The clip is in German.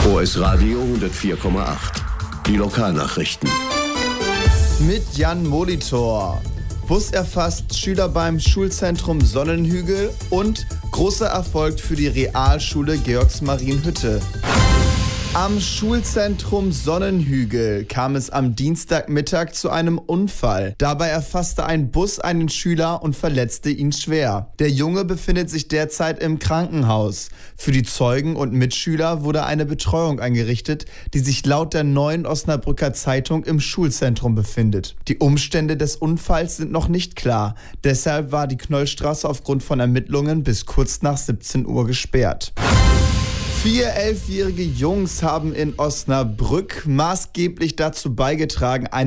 OS Radio 104,8. Die Lokalnachrichten. Mit Jan Molitor. Bus erfasst Schüler beim Schulzentrum Sonnenhügel und großer Erfolg für die Realschule Georgsmarienhütte. Am Schulzentrum Sonnenhügel kam es am Dienstagmittag zu einem Unfall. Dabei erfasste ein Bus einen Schüler und verletzte ihn schwer. Der Junge befindet sich derzeit im Krankenhaus. Für die Zeugen und Mitschüler wurde eine Betreuung eingerichtet, die sich laut der Neuen Osnabrücker Zeitung im Schulzentrum befindet. Die Umstände des Unfalls sind noch nicht klar. Deshalb war die Knollstraße aufgrund von Ermittlungen bis kurz nach 17 Uhr gesperrt. 4 11-jährige Jungs haben in Osnabrück maßgeblich dazu beigetragen,